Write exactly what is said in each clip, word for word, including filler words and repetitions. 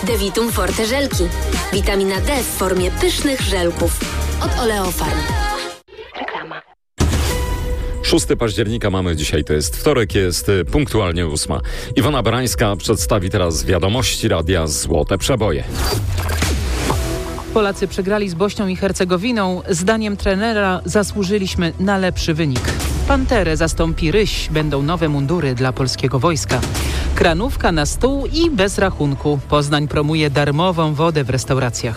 Devitum Forte żelki. Witamina D w formie pysznych żelków. Od Oleofarm. Reklama. szóstego października mamy dzisiaj, to jest wtorek, jest punktualnie ósma. Iwona Barańska przedstawi teraz wiadomości radia Złote Przeboje. Polacy przegrali z Bośnią i Hercegowiną. Zdaniem trenera zasłużyliśmy na lepszy wynik. Panterę zastąpi Ryś. Będą nowe mundury dla polskiego wojska. Kranówka na stół i bez rachunku. Poznań promuje darmową wodę w restauracjach.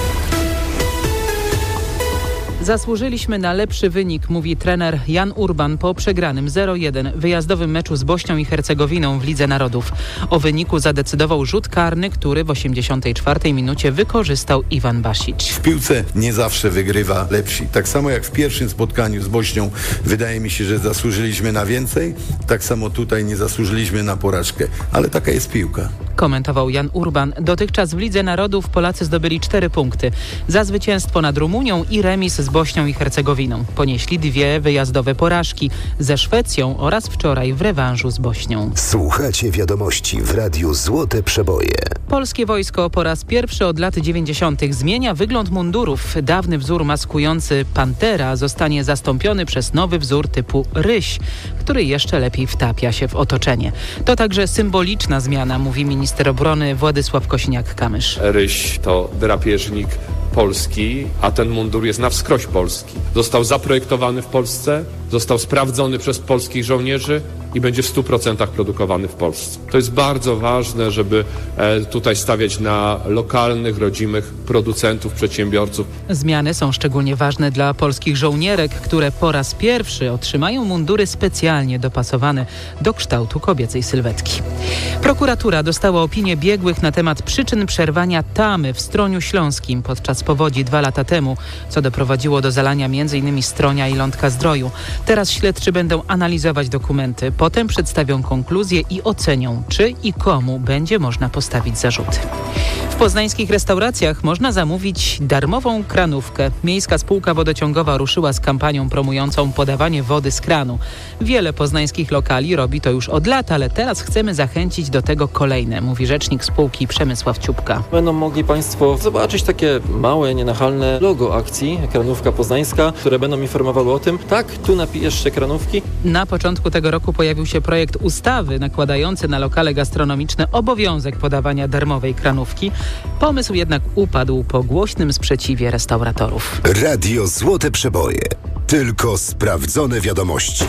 Zasłużyliśmy na lepszy wynik, mówi trener Jan Urban po przegranym zero jeden wyjazdowym meczu z Bośnią i Hercegowiną w Lidze Narodów. O wyniku zadecydował rzut karny, który w osiemdziesiątej czwartej minucie wykorzystał Iwan Basić. W piłce nie zawsze wygrywa lepsi. Tak samo jak w pierwszym spotkaniu z Bośnią wydaje mi się, że zasłużyliśmy na więcej, tak samo tutaj nie zasłużyliśmy na porażkę. Ale taka jest piłka. Komentował Jan Urban. Dotychczas w Lidze Narodów Polacy zdobyli cztery punkty. Za zwycięstwo nad Rumunią i remis z Bośnią i Hercegowiną. Ponieśli dwie wyjazdowe porażki ze Szwecją oraz wczoraj w rewanżu z Bośnią. Słuchacie wiadomości w Radiu Złote Przeboje. Polskie wojsko po raz pierwszy od lat dziewięćdziesiątych zmienia wygląd mundurów. Dawny wzór maskujący Pantera zostanie zastąpiony przez nowy wzór typu Ryś, który jeszcze lepiej wtapia się w otoczenie. To także symboliczna zmiana, mówi minister obrony Władysław Kosiniak-Kamysz. Ryś to drapieżnik polski, a ten mundur jest na wskroś polski. Został zaprojektowany w Polsce, został sprawdzony przez polskich żołnierzy i będzie w stu procentach produkowany w Polsce. To jest bardzo ważne, żeby e, tutaj stawiać na lokalnych, rodzimych producentów, przedsiębiorców. Zmiany są szczególnie ważne dla polskich żołnierek, które po raz pierwszy otrzymają mundury specjalnie dopasowane do kształtu kobiecej sylwetki. Prokuratura dostała opinię biegłych na temat przyczyn przerwania tamy w Stroniu Śląskim podczas powodzi dwa lata temu, co doprowadziło do zalania m in Stronia i Lądka Zdroju. Teraz śledczy będą analizować dokumenty. Potem przedstawią konkluzje i ocenią, czy i komu będzie można postawić zarzuty. W poznańskich restauracjach można zamówić darmową kranówkę. Miejska Spółka Wodociągowa ruszyła z kampanią promującą podawanie wody z kranu. Wiele poznańskich lokali robi to już od lat, ale teraz chcemy zachęcić do tego kolejne, mówi rzecznik spółki Przemysław Ciupka. Będą mogli Państwo zobaczyć takie małe, nienachalne logo akcji Kranówka Poznańska, które będą informowały o tym, tak, tu napijesz się kranówki. Na początku tego roku pojawił się projekt ustawy nakładający na lokale gastronomiczne obowiązek podawania darmowej kranówki. Pomysł jednak upadł po głośnym sprzeciwie restauratorów. Radio Złote Przeboje. Tylko sprawdzone wiadomości.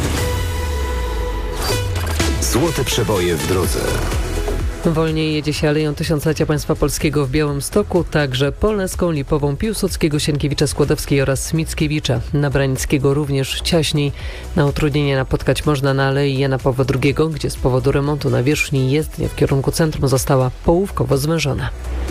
Złote Przeboje w drodze. Wolniej jedzie się Aleją Tysiąclecia Państwa Polskiego w Białymstoku, także Poleską, Lipową, Piłsudskiego, Sienkiewicza, Skłodowskiej oraz Mickiewicza. Na Branickiego również ciaśniej. Na utrudnienie napotkać można na Alei Jana Pawła drugiego, gdzie z powodu remontu nawierzchni jezdnia w kierunku centrum została połówkowo zwężona.